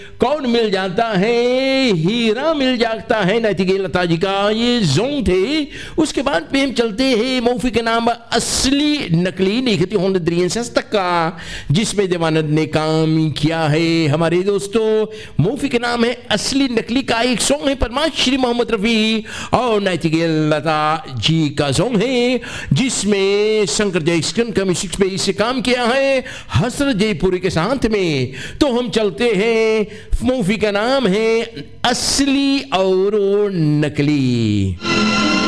कौन मिल जाता है, हीरा मिल जाता है। नैतिकी लता जी का ये जोंग थे। उसके बाद पे हम चलते हैं मौफी के नाम असली नकली निखती होने द्रियंस तक का, जिसमें देवानंद ने काम किया है। हमारे दोस्तों मौफी के नाम है असली नकली का एक सॉन्ग है परमाश श्री मोहम्मद रफी और नैतिकी लता जी का सॉन्ग है, जिसमें शंकर जयकिशन का म्यूजिक पे इसे काम किया है हसरत जयपुरी के साथ में। तो हम चलते हैं, मूवी का नाम है असली और नकली।